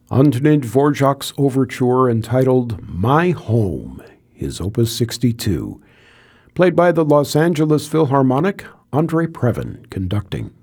Antonin Dvorak's overture entitled My Home, his Opus 62, played by the Los Angeles Philharmonic, Andre Previn conducting.